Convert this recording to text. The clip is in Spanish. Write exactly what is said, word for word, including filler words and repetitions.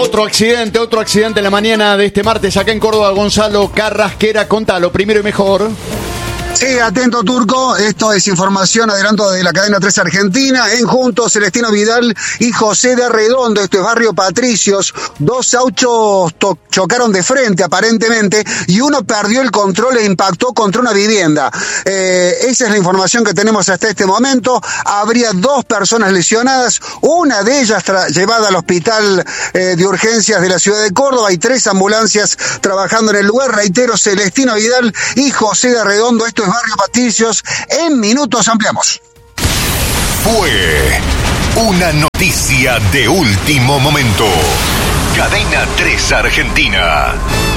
Otro accidente, otro accidente en la mañana de este martes acá en Córdoba. Gonzalo Carrasquera, contalo, primero y mejor. Sí, atento Turco, esto es información, adelanto de la cadena tres Argentina, en Juntos, Celestino Vidal y José de Arredondo, esto es Barrio Patricios, dos autos to- chocaron de frente aparentemente y uno perdió el control e impactó contra una vivienda. Eh, esa es la información que tenemos hasta este momento. Habría dos personas lesionadas, una de ellas tra- llevada al hospital eh, de urgencias de la ciudad de Córdoba y tres ambulancias trabajando en el lugar. Reitero, Celestino Vidal y José de Arredondo, esto es Barrio Patricios. En minutos ampliamos. Fue una noticia de último momento. Cadena tres Argentina.